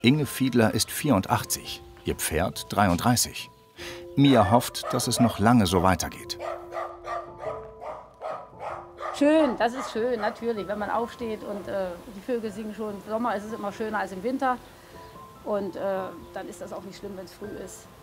Inge Fiedler ist 84, ihr Pferd 33. Mia hofft, dass es noch lange so weitergeht. Schön, das ist schön, natürlich, wenn man aufsteht und die Vögel singen schon. Im Sommer ist es immer schöner als im Winter und dann ist das auch nicht schlimm, wenn es früh ist.